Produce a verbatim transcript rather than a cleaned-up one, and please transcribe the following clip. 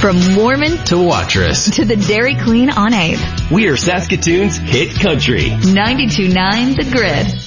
From Mormon to Watrous to the Dairy Queen on eighth. We are Saskatoon's hit country. ninety-two point nine The Grid.